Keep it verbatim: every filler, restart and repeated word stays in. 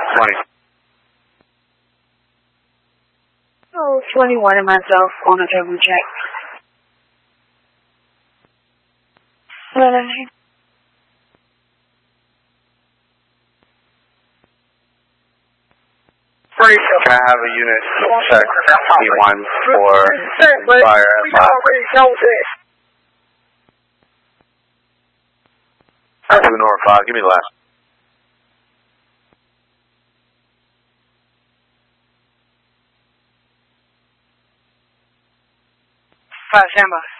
twenty. Oh, twenty-one and myself on a double check. Eleven. Can I have a unit check T one for fire at five? Two North five, give me the last. Five, stand by.